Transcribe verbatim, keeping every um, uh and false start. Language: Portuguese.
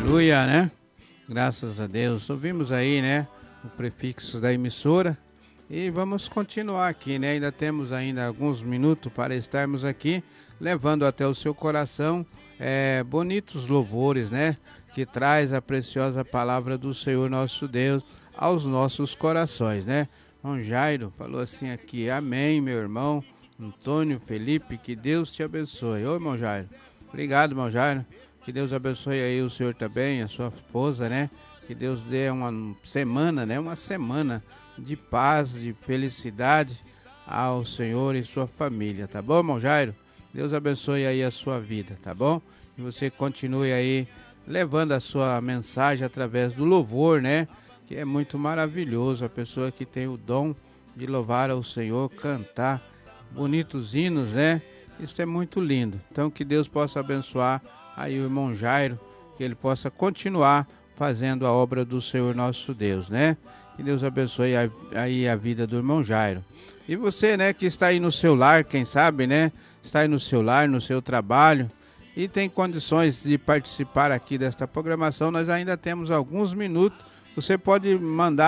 Aleluia, né? Graças a Deus. Ouvimos aí, né, o prefixo da emissora e vamos continuar aqui, né? Ainda temos ainda alguns minutos para estarmos aqui levando até o seu coração é, bonitos louvores, né? Que traz a preciosa palavra do Senhor nosso Deus aos nossos corações, né? Irmão Jairo falou assim aqui: amém, meu irmão Antônio Felipe, que Deus te abençoe. Ô, irmão Jairo, obrigado, irmão Jairo. Que Deus abençoe aí o senhor também, a sua esposa, né? Que Deus dê uma semana, né? Uma semana de paz, de felicidade ao Senhor e sua família, tá bom, irmão Jairo? Deus abençoe aí a sua vida, tá bom? E você continue aí levando a sua mensagem através do louvor, né? Que é muito maravilhoso, a pessoa que tem o dom de louvar ao Senhor, cantar bonitos hinos, né? Isso é muito lindo. Então que Deus possa abençoar aí o irmão Jairo, que ele possa continuar fazendo a obra do Senhor nosso Deus, né? Que Deus abençoe aí a vida do irmão Jairo. E você, né, que está aí no seu lar, quem sabe, né? Está aí no seu lar, no seu trabalho e tem condições de participar aqui desta programação, nós ainda temos alguns minutos. Você pode mandar